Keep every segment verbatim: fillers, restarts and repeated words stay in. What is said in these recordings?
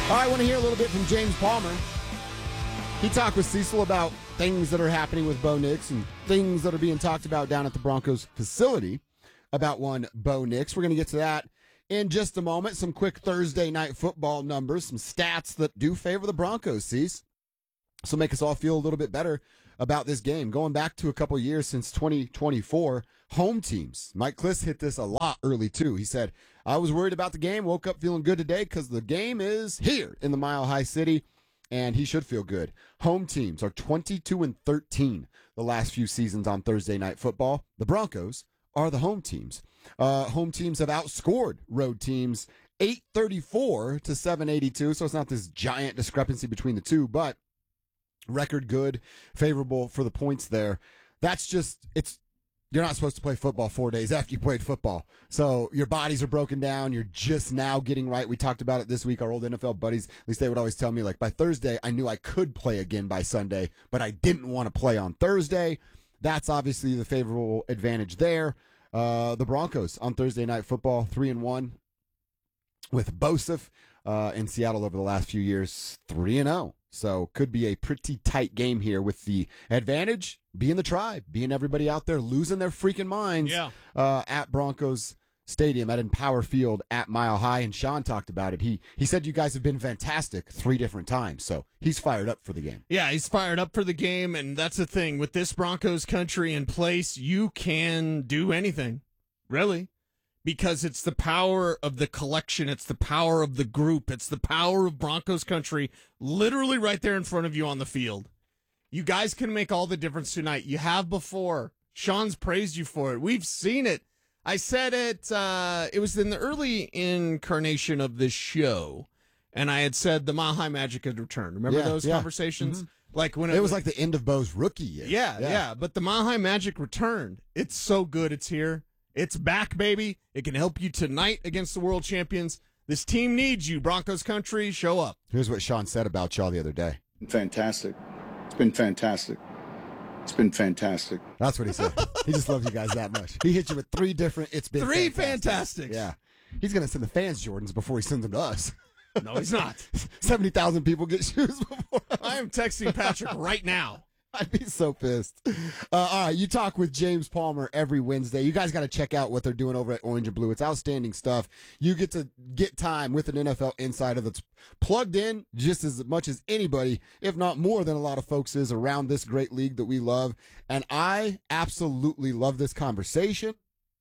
All right, I want to hear a little bit from James Palmer. He talked with Cecil about things that are happening with Bo Nix and things that are being talked about down at the Broncos facility about one Bo Nix. We're going to get to that in just a moment. Some quick Thursday night football numbers, some stats that do favor the Broncos, Cease. So make us all feel a little bit better about this game. Going back to a couple of years since twenty twenty-four, home teams. Mike Klis hit this a lot early, too. He said, I was worried about the game, woke up feeling good today because the game is here in the Mile High City, and he should feel good. Home teams are twenty-two and thirteen the last few seasons on Thursday Night Football. The Broncos are the home teams. Uh, home teams have outscored road teams eight thirty-four to seven eighty-two, so it's not this giant discrepancy between the two, but record good, favorable for the points there. That's just, it's, you're not supposed to play football four days after you played football. So your bodies are broken down. You're just now getting right. We talked about it this week. Our old N F L buddies, at least they would always tell me, like, by Thursday, I knew I could play again by Sunday, but I didn't want to play on Thursday. That's obviously the favorable advantage there. Uh, the Broncos on Thursday Night Football, three and one with Bosef uh, in Seattle over the last few years, three and zero. So could be a pretty tight game here with the advantage being the Tribe, being everybody out there losing their freaking minds yeah. uh, at Broncos Stadium, at Empower Field, at Mile High. And Sean talked about it. He he said you guys have been fantastic three different times. So he's fired up for the game. Yeah, he's fired up for the game. And that's the thing. With this Broncos country in place, you can do anything, really. Because it's the power of the collection. It's the power of the group. It's the power of Broncos country literally right there in front of you on the field. You guys can make all the difference tonight. You have before. Sean's praised you for it. We've seen it. I said it, uh, it was in the early incarnation of this show, and I had said the Mile High Magic had returned. Remember Yeah, those yeah. conversations? Mm-hmm. Like when it, it was like the end of Bo's rookie year. Yeah, yeah, yeah. But the Mile High Magic returned. It's so good. It's here. It's back, baby. It can help you tonight against the world champions. This team needs you, Broncos country. Show up. Here's what Sean said about y'all the other day. Fantastic. It's been fantastic. It's been fantastic. That's what he said. He just loves you guys that much. He hit you with three different, it's been Three fantastic. fantastics. Yeah. He's going to send the fans Jordans before he sends them to us. No, he's not. seventy thousand people get shoes before us. I am texting Patrick right now. I'd be so pissed. Uh, all right, you talk with James Palmer every Wednesday. You guys got to check out what they're doing over at Orange and Blue. It's outstanding stuff. You get to get time with an N F L insider that's plugged in just as much as anybody, if not more than a lot of folks is around this great league that we love. And I absolutely love this conversation.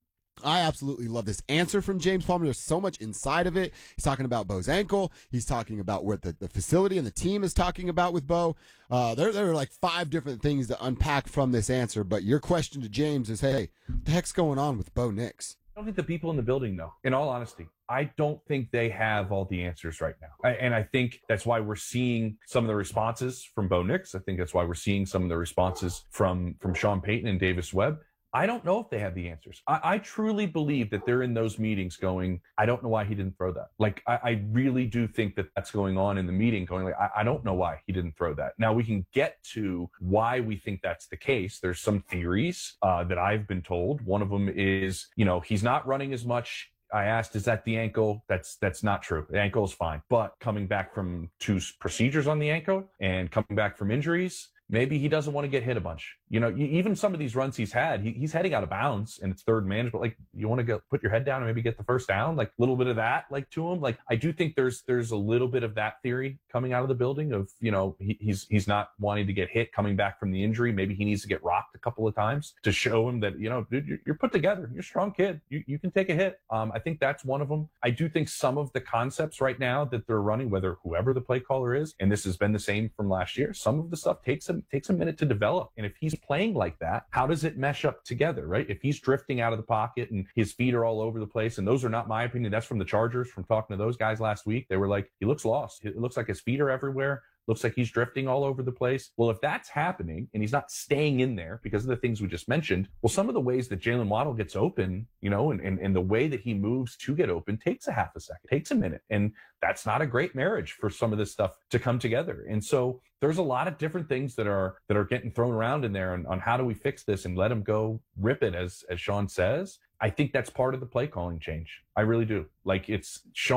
I absolutely love this answer from James Palmer. There's so much inside of it. He's talking about Bo's ankle. He's talking about what the, the facility and the team is talking about with Bo. Uh, there, there are like five different things to unpack from this answer. But your question to James is, hey, what the heck's going on with Bo Nix? I don't think the people in the building know, in all honesty. I don't think they have all the answers right now. I, and I think that's why we're seeing some of the responses from Bo Nix. I think that's why we're seeing some of the responses from, from Sean Payton and Davis Webb. I don't know if they have the answers. I, I truly believe that they're in those meetings going, I don't know why he didn't throw that. Like, I, I really do think that that's going on in the meeting, going like, I, I don't know why he didn't throw that. Now we can get to why we think that's the case. There's some theories uh, that I've been told. One of them is, you know, he's not running as much. I asked, is that the ankle? That's that's not true. The ankle is fine. But coming back from two procedures on the ankle and coming back from injuries, maybe he doesn't want to get hit a bunch. You know, even some of these runs he's had, he, he's heading out of bounds and it's third and management. Like, you want to go put your head down and maybe get the first down, like a little bit of that, like to him. Like, I do think there's there's a little bit of that theory coming out of the building of, you know, he, he's he's not wanting to get hit coming back from the injury. Maybe he needs to get rocked a couple of times to show him that, you know, dude, you're, you're put together. You're a strong kid. You you can take a hit. Um, I think that's one of them. I do think some of the concepts right now that they're running, whether whoever the play caller is, and this has been the same from last year, some of the stuff takes a, takes a minute to develop. And if he's playing like that, how does it mesh up together, right? If he's drifting out of the pocket and his feet are all over the place, and those are not my opinion, that's from the Chargers, from talking to those guys last week. They were like, he looks lost. It looks like his feet are everywhere. Looks like he's drifting all over the place. Well, if that's happening and he's not staying in there because of the things we just mentioned, well, some of the ways that Jalen Waddle gets open, you know, and, and, and the way that he moves to get open takes a half a second, takes a minute. And that's not a great marriage for some of this stuff to come together. And so there's a lot of different things that are, that are getting thrown around in there on, on how do we fix this and let him go rip it, as, as Sean says. I think that's part of the play calling change. I really do. Like, it's Sean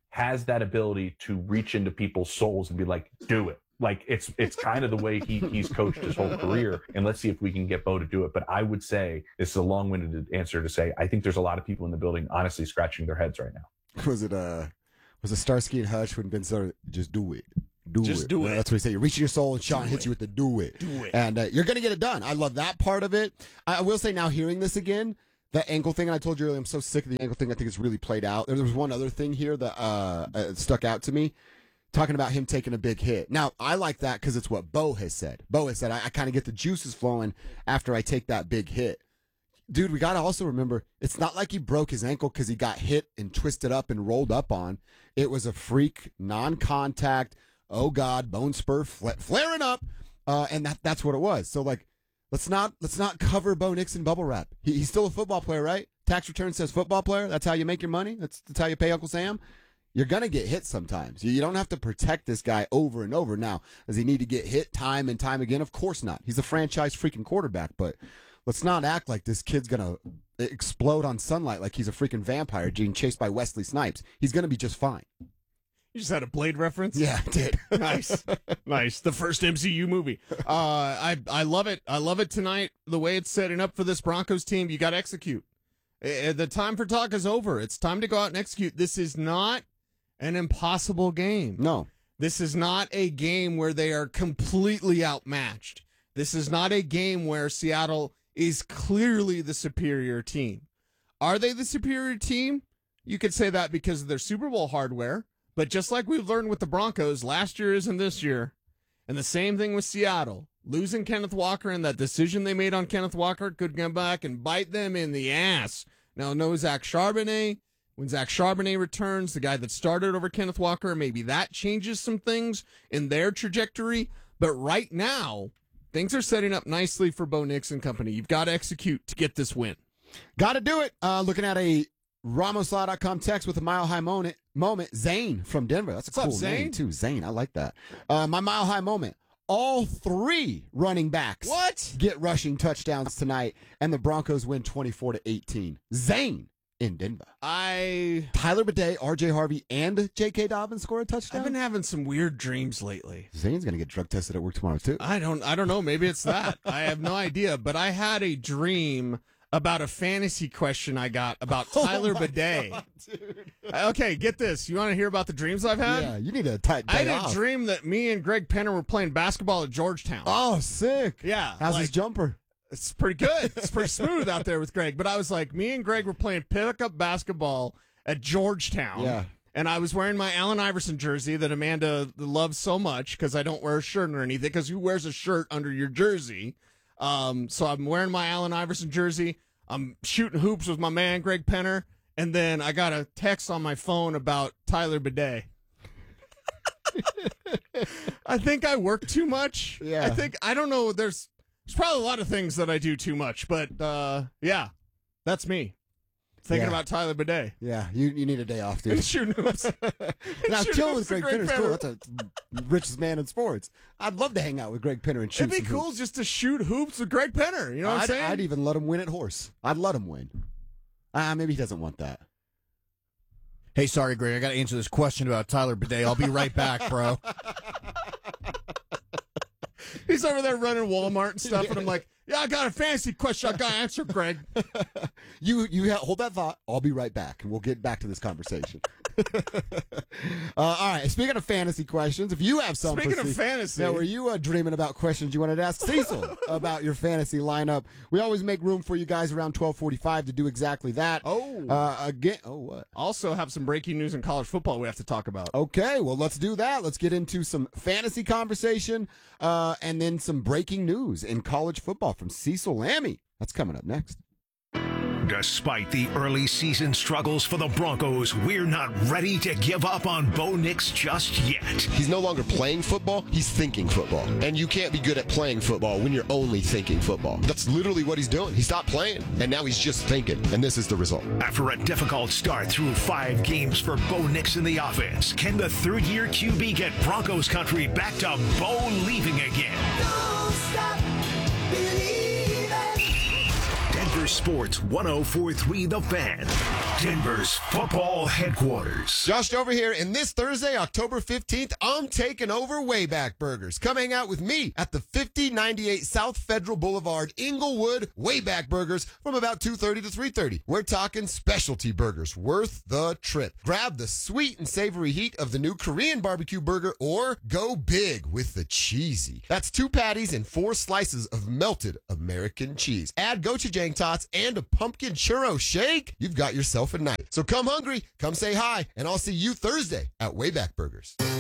has that ability to reach into people's souls and be like, do it. Like it's it's kind of the way he he's coached his whole career. And let's see if we can get Bo to do it. But I would say, this is a long-winded answer to say, I think there's a lot of people in the building honestly scratching their heads right now. Was it uh was it Starsky and Hutch when Ben started, just do it. Do Just it. do it. That's what he said. You reach in your soul and Sean hits you with the do it. Do it. And uh, you're going to get it done. I love that part of it. I, I will say now hearing this again, that ankle thing, and I told you earlier, I'm so sick of the ankle thing. I think it's really played out. There was one other thing here that uh, uh, stuck out to me, talking about him taking a big hit. Now, I like that because it's what Bo has said. Bo has said, I, I kind of get the juices flowing after I take that big hit. Dude, we got to also remember, it's not like he broke his ankle because he got hit and twisted up and rolled up on. It was a freak, non-contact, oh God, bone spur fla- flaring up, uh, and that that's what it was. So like, let's not let's not cover Bo Nix in bubble wrap. He, he's still a football player, right? Tax return says football player. That's how you make your money. That's, that's how you pay Uncle Sam. You're gonna get hit sometimes. You, you don't have to protect this guy over and over. Now, does he need to get hit time and time again? Of course not. He's a franchise freaking quarterback, but let's not act like this kid's gonna explode on sunlight like he's a freaking vampire being chased by Wesley Snipes. He's gonna be just fine. You just had a Blade reference? Yeah, I did. Nice. Nice. The first M C U movie. Uh, I I love it. I love it tonight. The way it's setting up for this Broncos team, you got to execute. Uh, The time for talk is over. It's time to go out and execute. This is not an impossible game. No. This is not a game where they are completely outmatched. This is not a game where Seattle is clearly the superior team. Are they the superior team? You could say that because of their Super Bowl hardware. But just like we've learned with the Broncos, last year isn't this year. And the same thing with Seattle. Losing Kenneth Walker and that decision they made on Kenneth Walker could come back and bite them in the ass. Now, no Zach Charbonnet. When Zach Charbonnet returns, the guy that started over Kenneth Walker, maybe that changes some things in their trajectory. But right now, things are setting up nicely for Bo Nix and company. You've got to execute to get this win. Got to do it. Uh, looking at a Ramos Law dot com text with a mile high moment. Moment. Zane from Denver. That's a What's cool up, name, Zane? too. Zane. I like that. Uh, my mile high moment. All three running backs What? get rushing touchdowns tonight, and the Broncos win twenty-four to eighteen. Zane in Denver. I... Tyler Bidet, R J Harvey, and J K. Dobbins score a touchdown. I've been having some weird dreams lately. Zane's going to get drug tested at work tomorrow, too. I don't I don't know. Maybe it's that. I have no idea. But I had a dream about a fantasy question I got about Tyler Oh my Bidet. God, dude. Okay, get this. You want to hear about the dreams I've had? Yeah, you need to tight I had day a off. dream that me and Greg Penner were playing basketball at Georgetown. Oh, sick. Yeah. How's like, his jumper? It's pretty good. It's pretty smooth out there with Greg. But I was like, me and Greg were playing pickup basketball at Georgetown. Yeah. And I was wearing my Allen Iverson jersey that Amanda loves so much because I don't wear a shirt or anything, because who wears a shirt under your jersey? Um, so I'm wearing my Allen Iverson jersey. I'm shooting hoops with my man, Greg Penner. And then I got a text on my phone about Tyler Bidet. I think I work too much. Yeah. I think, I don't know, there's, there's probably a lot of things that I do too much, but uh, yeah, that's me. Thinking Yeah. about Tyler Bidet. Yeah, you, you need a day off, dude. And shooting hoops. Now, Shoot chilling hoops with Greg with Greg Penner is cool. Penner. That's a richest man in sports. I'd love to hang out with Greg Penner and shoot It'd be some cool hoops. just to shoot hoops with Greg Penner. You know what I'm I'd, saying? I'd even let him win at horse. I'd let him win. Ah, maybe he doesn't want that. Hey, sorry, Greg. I got to answer this question about Tyler Bidet. I'll be right back, bro. He's over there running Walmart and stuff, and I'm like, yeah, I got a fantasy question I got to answer, Greg. You you ha- hold that thought. I'll be right back, and we'll get back to this conversation. uh, all right. Speaking of fantasy questions, if you have some, Speaking for of Ce- fantasy. now were you uh, dreaming about questions you wanted to ask Cecil about your fantasy lineup? We always make room for you guys around twelve forty-five to do exactly that. Oh. uh, again. Oh, what? Also have some breaking news in college football we have to talk about. Okay, well, let's do that. Let's get into some fantasy conversation uh, and then some breaking news in college football from Cecil Lammy. That's coming up next. Despite the early season struggles for the Broncos, we're not ready to give up on Bo Nix just yet. He's no longer playing football, he's thinking football. And you can't be good at playing football when you're only thinking football. That's literally what he's doing. He stopped playing, and now he's just thinking, and this is the result. After a difficult start through five games for Bo Nix in the offense, can the third-year Q B get Broncos country back to Bo leaving again? Denver Sports one oh four point three The Fan. Denver's football headquarters. Josh over here, and this Thursday, October fifteenth, I'm taking over Wayback Burgers. Come hang out with me at the fifty ninety-eight South Federal Boulevard, Inglewood. Wayback Burgers from about two thirty to three thirty. We're talking specialty burgers worth the trip. Grab the sweet and savory heat of the new Korean barbecue burger, or go big with the cheesy. That's two patties and four slices of melted American cheese. Add gochujang tots and a pumpkin churro shake. You've got yourself a night. So come hungry, come say hi, and I'll see you Thursday at Wayback Burgers.